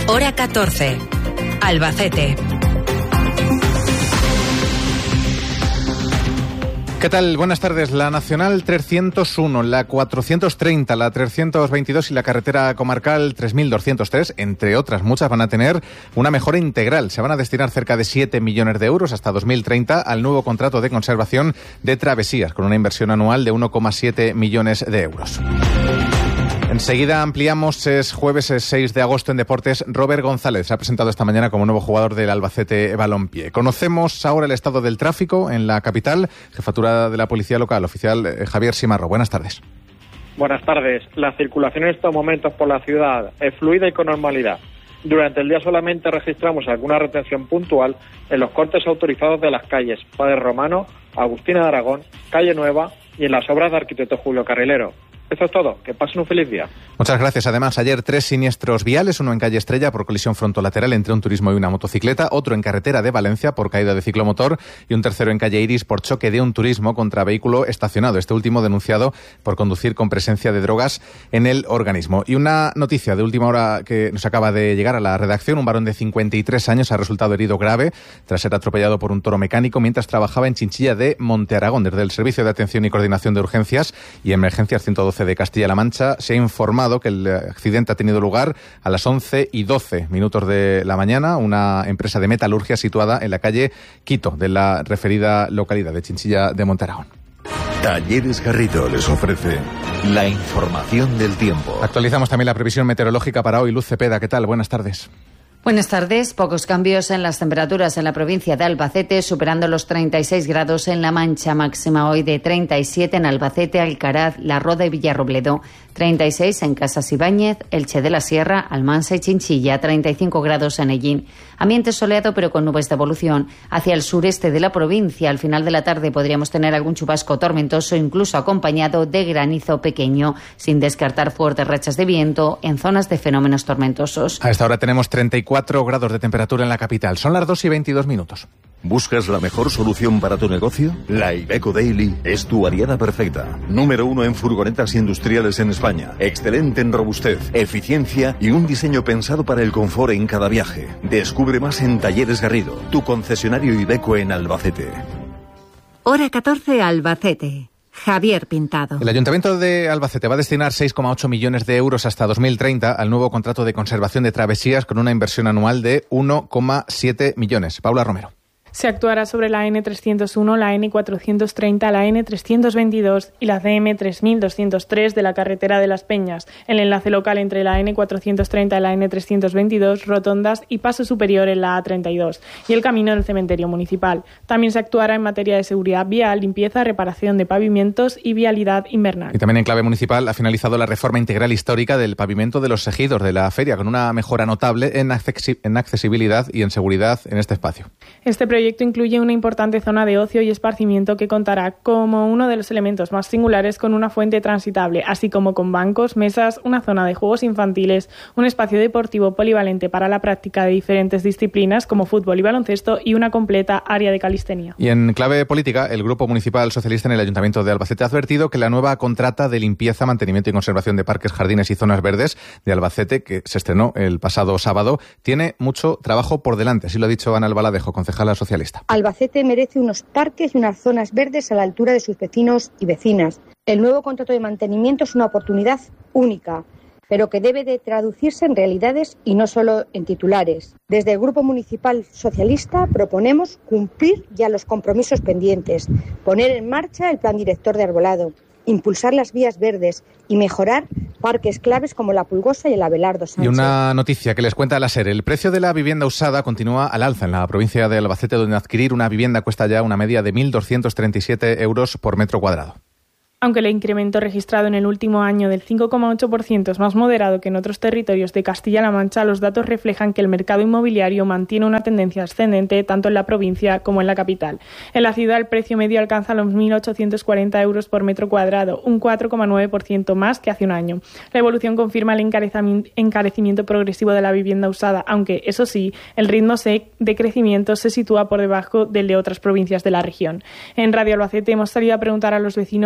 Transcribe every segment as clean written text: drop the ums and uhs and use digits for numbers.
Hora 14. Albacete. ¿Qué tal? Buenas tardes. La Nacional 301, la 430, la 322 y la carretera comarcal 3203, entre otras muchas, van a tener una mejora integral. Se van a destinar cerca de 7 millones de euros hasta 2030 al nuevo contrato de conservación de travesías, con una inversión anual de 1,7 millones de euros. Enseguida ampliamos. Es jueves 6 de agosto en Deportes. Robert González se ha presentado esta mañana como nuevo jugador del Albacete Balompié. Conocemos ahora el estado del tráfico en la capital. Jefatura de la Policía Local, oficial Javier Simarro. Buenas tardes. Buenas tardes. La circulación en estos momentos por la ciudad es fluida y con normalidad. Durante el día solamente registramos alguna retención puntual en los cortes autorizados de las calles Padre Romano, Agustina de Aragón, Calle Nueva y en las obras de arquitecto Julio Carrilero. Eso es todo. Que pasen un feliz día. Muchas gracias. Además, ayer 3 siniestros viales, uno en calle Estrella por colisión frontolateral entre un turismo y una motocicleta, otro en carretera de Valencia por caída de ciclomotor y un tercero en calle Iris por choque de un turismo contra vehículo estacionado. Este último denunciado por conducir con presencia de drogas en el organismo. Y una noticia de última hora que nos acaba de llegar a la redacción. Un varón de 53 años ha resultado herido grave tras ser atropellado por un toro mecánico mientras trabajaba en Chinchilla de Monte Aragón. Desde el Servicio de Atención y Coordinación de Urgencias y Emergencias 112 de Castilla-La Mancha se ha informado que el accidente ha tenido lugar a las 11:12 de la mañana. Una empresa de metalurgia situada en la calle Quito de la referida localidad de Chinchilla de Monte Aragón. Talleres Garrido les ofrece la información del tiempo. Actualizamos también la previsión meteorológica para hoy. Luz Cepeda, ¿qué tal? Buenas tardes. Buenas tardes. Pocos cambios en las temperaturas en la provincia de Albacete, superando los 36 grados en La Mancha, máxima hoy de 37 en Albacete, Alcaraz, La Roda y Villarrobledo, 36 en Casas Ibáñez, Elche de la Sierra, Almansa y Chinchilla, 35 grados en Ellín. Ambiente soleado pero con nubes de evolución hacia el sureste de la provincia. Al final de la tarde podríamos tener algún chubasco tormentoso, incluso acompañado de granizo pequeño, sin descartar fuertes rachas de viento en zonas de fenómenos tormentosos. A esta hora tenemos 34 grados de temperatura en la capital. Son las 2:22. ¿Buscas la mejor solución para tu negocio? La Iveco Daily es tu aliada perfecta. Número 1 en furgonetas industriales en España. Excelente en robustez, eficiencia y un diseño pensado para el confort en cada viaje. Descubre más en Talleres Garrido, tu concesionario Iveco en Albacete. Hora 14, Albacete. Javier Pintado. El Ayuntamiento de Albacete va a destinar 6,8 millones de euros hasta 2030 al nuevo contrato de conservación de travesías con una inversión anual de 1,7 millones. Paula Romero. Se actuará sobre la N301, la N430, la N322 y la CM3203 de la carretera de Las Peñas, el enlace local entre la N430 y la N322, rotondas y paso superior en la A32 y el camino del cementerio municipal. También se actuará en materia de seguridad vial, limpieza, reparación de pavimentos y vialidad invernal. Y también en clave municipal ha finalizado la reforma integral histórica del pavimento de los ejidos de la feria, con una mejora notable en accesibilidad y en seguridad en este espacio. Este proyecto incluye una importante zona de ocio y esparcimiento que contará como uno de los elementos más singulares con una fuente transitable, así como con bancos, mesas, una zona de juegos infantiles, un espacio deportivo polivalente para la práctica de diferentes disciplinas como fútbol y baloncesto y una completa área de calistenia. Y en clave política, el Grupo Municipal Socialista en el Ayuntamiento de Albacete ha advertido que la nueva contrata de limpieza, mantenimiento y conservación de parques, jardines y zonas verdes de Albacete, que se estrenó el pasado sábado, tiene mucho trabajo por delante. Así lo ha dicho Ana Albaladejo, concejala socialista. Albacete merece unos parques y unas zonas verdes a la altura de sus vecinos y vecinas. El nuevo contrato de mantenimiento es una oportunidad única, pero que debe de traducirse en realidades y no solo en titulares. Desde el Grupo Municipal Socialista proponemos cumplir ya los compromisos pendientes, poner en marcha el plan director de arbolado, impulsar las vías verdes y mejorar parques claves como la Pulgosa y el Abelardo Sánchez. Y una noticia que les cuenta la SER. El precio de la vivienda usada continúa al alza en la provincia de Albacete, donde adquirir una vivienda cuesta ya una media de 1.237 euros por metro cuadrado. Aunque el incremento registrado en el último año del 5,8% es más moderado que en otros territorios de Castilla-La Mancha, los datos reflejan que el mercado inmobiliario mantiene una tendencia ascendente tanto en la provincia como en la capital. En la ciudad el precio medio alcanza los 1.840 euros por metro cuadrado, un 4,9% más que hace un año. La evolución confirma el encarecimiento progresivo de la vivienda usada, aunque, eso sí, el ritmo de crecimiento se sitúa por debajo del de otras provincias de la región. En Radio Albacete hemos salido a preguntar a los vecinos cómo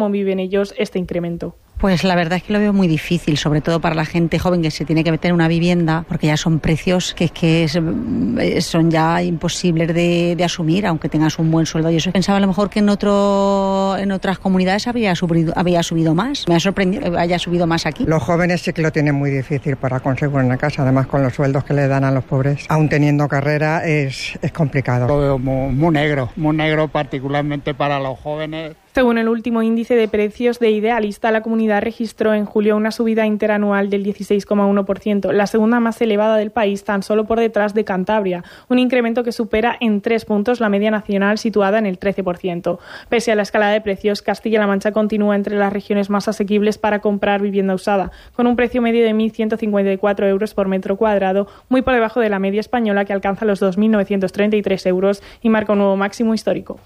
viven ellos este incremento. Pues la verdad es que lo veo muy difícil, sobre todo para la gente joven que se tiene que meter en una vivienda, porque ya son precios que son ya imposibles de asumir, aunque tengas un buen sueldo. Yo pensaba a lo mejor que en otras comunidades había subido más. Me ha sorprendido que haya subido más aquí. Los jóvenes sí que lo tienen muy difícil para conseguir una casa, además con los sueldos que le dan a los pobres. Aún teniendo carrera es complicado. Lo veo muy negro particularmente para los jóvenes. Según el último índice de precios de Idealista, la comunidad registró en julio una subida interanual del 16,1%, la segunda más elevada del país, tan solo por detrás de Cantabria, un incremento que supera en 3 puntos la media nacional situada en el 13%. Pese a la escalada de precios, Castilla-La Mancha continúa entre las regiones más asequibles para comprar vivienda usada, con un precio medio de 1.154 euros por metro cuadrado, muy por debajo de la media española, que alcanza los 2.933 euros y marca un nuevo máximo histórico.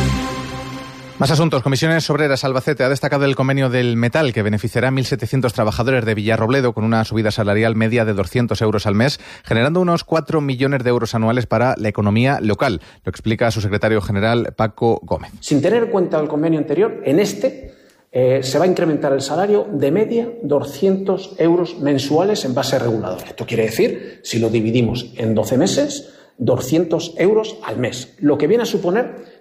Más asuntos. Comisiones Obreras Albacete ha destacado el convenio del metal que beneficiará a 1.700 trabajadores de Villarrobledo con una subida salarial media de 200 euros al mes, generando unos 4 millones de euros anuales para la economía local. Lo explica su secretario general, Paco Gómez. Sin tener en cuenta el convenio anterior, en se va a incrementar el salario de media 200 euros mensuales en base regulador. Esto quiere decir, si lo dividimos en 12 meses, 200 euros al mes, lo que viene a suponer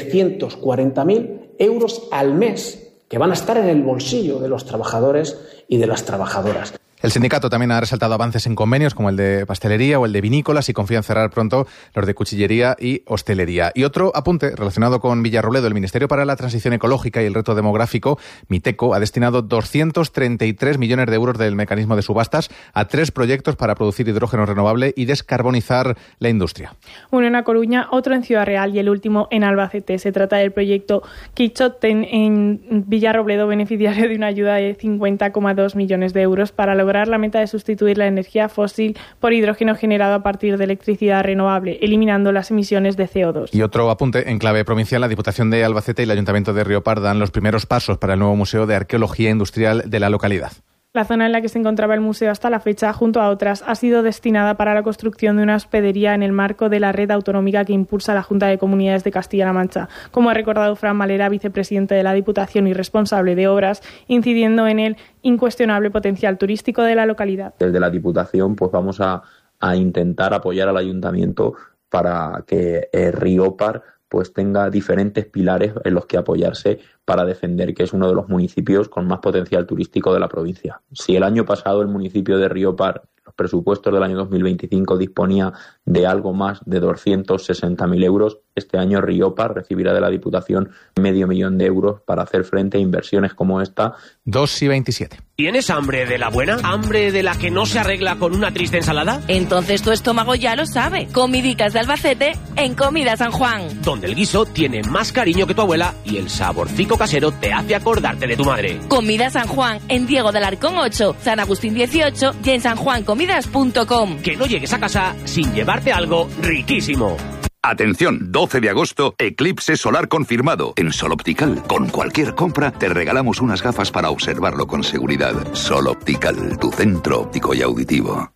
340.000 euros al mes que van a estar en el bolsillo de los trabajadores y de las trabajadoras. El sindicato también ha resaltado avances en convenios como el de pastelería o el de vinícolas y confía en cerrar pronto los de cuchillería y hostelería. Y otro apunte relacionado con Villarrobledo. El Ministerio para la Transición Ecológica y el Reto Demográfico, Miteco, ha destinado 233 millones de euros del mecanismo de subastas a 3 proyectos para producir hidrógeno renovable y descarbonizar la industria. Uno en A Coruña, otro en Ciudad Real y el último en Albacete. Se trata del proyecto Quichoten en Villarrobledo, beneficiario de una ayuda de 50,2 millones de euros para lograr la meta de sustituir la energía fósil por hidrógeno generado a partir de electricidad renovable, eliminando las emisiones de CO2. Y otro apunte, en clave provincial, la Diputación de Albacete y el Ayuntamiento de Riopar dan los primeros pasos para el nuevo Museo de Arqueología Industrial de la localidad. La zona en la que se encontraba el museo hasta la fecha, junto a otras, ha sido destinada para la construcción de una hospedería en el marco de la red autonómica que impulsa la Junta de Comunidades de Castilla-La Mancha, como ha recordado Fran Malera, vicepresidente de la Diputación y responsable de obras, incidiendo en el incuestionable potencial turístico de la localidad. Desde la Diputación pues vamos a intentar apoyar al Ayuntamiento para que Riopar pues tenga diferentes pilares en los que apoyarse para defender que es uno de los municipios con más potencial turístico de la provincia. Si el año pasado el municipio de Riopar, los presupuestos del año 2025 disponía de algo más de 260.000 euros, este año Riopar recibirá de la Diputación 500.000 de euros para hacer frente a inversiones como esta. 2:27. ¿Tienes hambre de la buena? ¿Hambre de la que no se arregla con una triste ensalada? Entonces tu estómago ya lo sabe. Comidicas de Albacete en Comida San Juan. Donde el guiso tiene más cariño que tu abuela y el saborcico casero te hace acordarte de tu madre. Comida San Juan en Diego del Arcón 8, San Agustín 18 y en sanjuancomidas.com. Que no llegues a casa sin llevarte algo riquísimo. Atención, 12 de agosto, eclipse solar confirmado. En Sol Optical, con cualquier compra, te regalamos unas gafas para observarlo con seguridad. Sol Optical, tu centro óptico y auditivo.